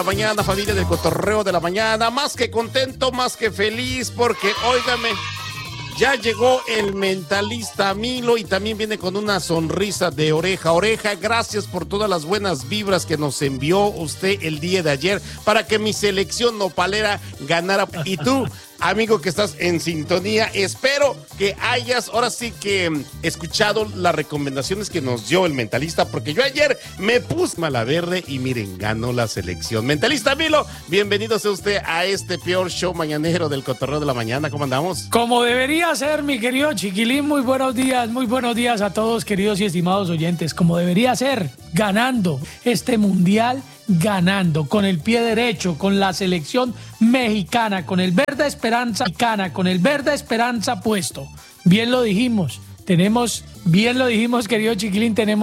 Mañana, familia del Cotorreo de la Mañana, más que contento, más que feliz, porque, óigame, ya llegó el mentalista Milo y también viene con una sonrisa de oreja a oreja. Gracias por todas las buenas vibras que nos envió usted el día de ayer para que mi selección nopalera ganara. Y tú, amigo que estás en sintonía, espero que hayas ahora sí que escuchado las recomendaciones que nos dio el mentalista, porque yo ayer me puse mala verde y miren, ganó la selección. Mentalista Milo, bienvenido sea usted a este peor show mañanero del Cotorreo de la Mañana. ¿Cómo andamos? Como debería ser, mi querido Chiquilín, muy buenos días a todos, queridos y estimados oyentes. Como debería ser, ganando este mundial, ganando con el pie derecho, con la selección mexicana, con el verde esperanza mexicana, con el verde esperanza puesto. Bien lo dijimos, querido Chiquilín, tenemos